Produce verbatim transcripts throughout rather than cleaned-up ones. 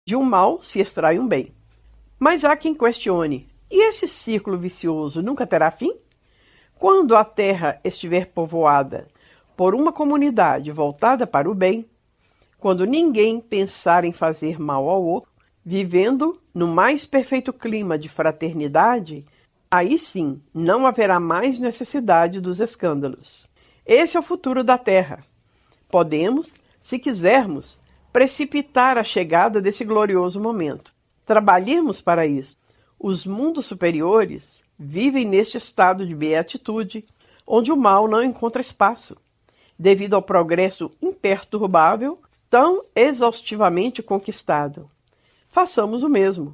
De um mal se extrai um bem. Mas há quem questione, e esse círculo vicioso nunca terá fim? Quando a terra estiver povoada por uma comunidade voltada para o bem, quando ninguém pensar em fazer mal ao outro, vivendo no mais perfeito clima de fraternidade, aí sim não haverá mais necessidade dos escândalos. Esse é o futuro da Terra. Podemos, se quisermos, precipitar a chegada desse glorioso momento. Trabalhemos para isso. Os mundos superiores vivem neste estado de beatitude, onde o mal não encontra espaço, devido ao progresso imperturbável tão exaustivamente conquistado. Façamos o mesmo.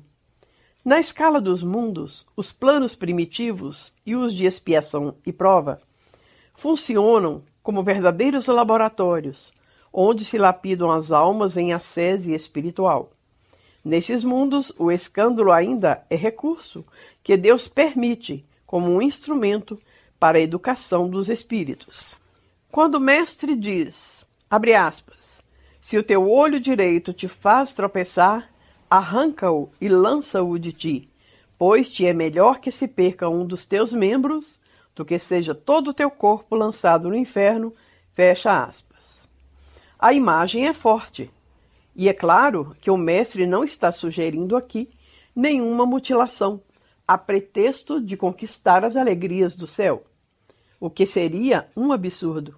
Na escala dos mundos, os planos primitivos e os de expiação e prova funcionam como verdadeiros laboratórios, onde se lapidam as almas em ascese espiritual. Nesses mundos, o escândalo ainda é recurso que Deus permite como um instrumento para a educação dos espíritos. Quando o mestre diz, abre aspas, se o teu olho direito te faz tropeçar, arranca-o e lança-o de ti, pois te é melhor que se perca um dos teus membros do que seja todo o teu corpo lançado no inferno, fecha aspas. A imagem é forte, e é claro que o mestre não está sugerindo aqui nenhuma mutilação, a pretexto de conquistar as alegrias do céu, o que seria um absurdo.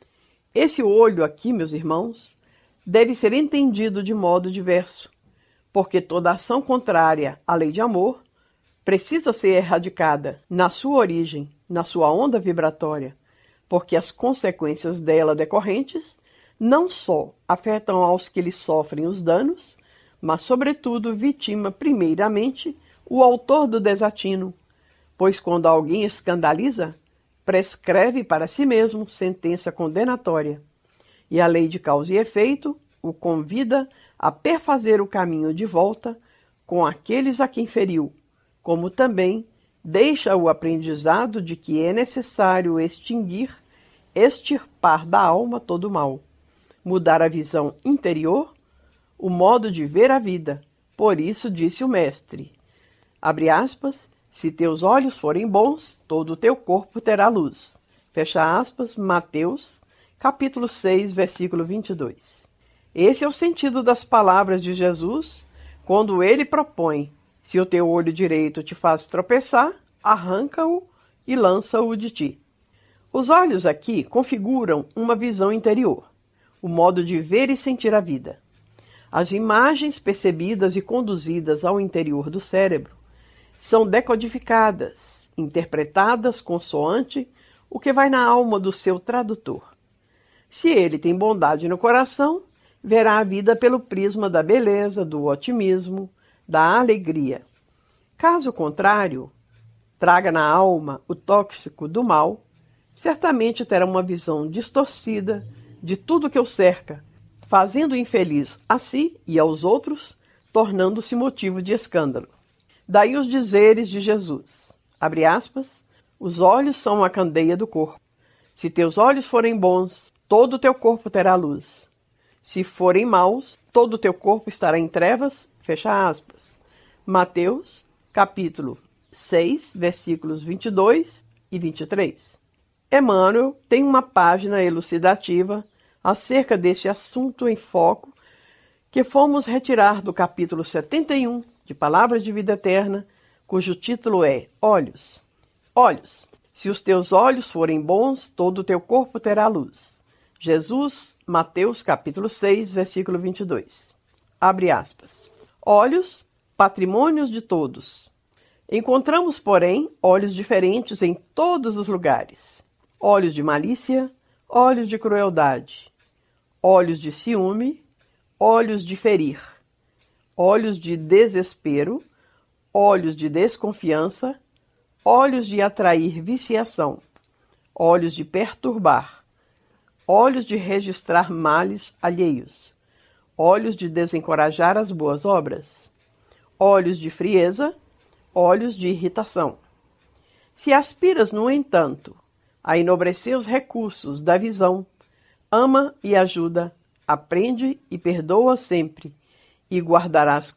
Esse olho aqui, meus irmãos, deve ser entendido de modo diverso, porque toda ação contrária à lei de amor precisa ser erradicada na sua origem, na sua onda vibratória, porque as consequências dela decorrentes não só afetam aos que lhe sofrem os danos, mas, sobretudo, vitima primeiramente o autor do desatino, pois quando alguém escandaliza, prescreve para si mesmo sentença condenatória, e a lei de causa e efeito o convida a perfazer o caminho de volta com aqueles a quem feriu, como também deixa o aprendizado de que é necessário extinguir, extirpar da alma todo o mal, mudar a visão interior, o modo de ver a vida. Por isso disse o mestre, abre aspas, se teus olhos forem bons, todo o teu corpo terá luz. Fecha aspas, Mateus, capítulo seis, versículo vinte e dois. Esse é o sentido das palavras de Jesus, quando ele propõe, se o teu olho direito te faz tropeçar, arranca-o e lança-o de ti. Os olhos aqui configuram uma visão interior, o modo de ver e sentir a vida. As imagens percebidas e conduzidas ao interior do cérebro são decodificadas, interpretadas consoante o que vai na alma do seu tradutor. Se ele tem bondade no coração, verá a vida pelo prisma da beleza, do otimismo, da alegria. Caso contrário, traga na alma o tóxico do mal, certamente terá uma visão distorcida de tudo que o cerca, fazendo infeliz a si e aos outros, tornando-se motivo de escândalo. Daí os dizeres de Jesus, abre aspas, os olhos são a candeia do corpo. Se teus olhos forem bons, todo o teu corpo terá luz. Se forem maus, todo o teu corpo estará em trevas, fecha aspas. Mateus, capítulo seis, versículos vinte e dois e vinte e três. Emmanuel tem uma página elucidativa acerca deste assunto em foco que fomos retirar do capítulo setenta e um de Palavras de Vida Eterna, cujo título é Olhos. Olhos, se os teus olhos forem bons, todo o teu corpo terá luz. Jesus, Mateus, capítulo seis, versículo vinte e dois. Abre aspas. Olhos, patrimônios de todos. Encontramos, porém, olhos diferentes em todos os lugares. Olhos de malícia, olhos de crueldade, olhos de ciúme, olhos de ferir, olhos de desespero, olhos de desconfiança, olhos de atrair viciação, olhos de perturbar, olhos de registrar males alheios, olhos de desencorajar as boas obras, olhos de frieza, olhos de irritação. Se aspiras, no entanto, a enobrecer os recursos da visão, ama e ajuda, aprende e perdoa sempre, e guardarás